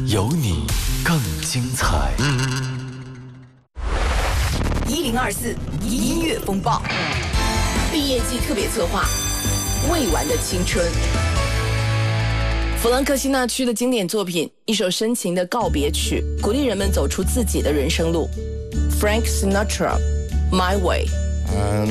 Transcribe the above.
有你更精彩。 1024音乐风暴，毕业季特别策划，未完的青春。弗兰克辛纳区的经典作品，一首深情的告别曲，鼓励人们走出自己的人生路。Frank Sinatra, My Way。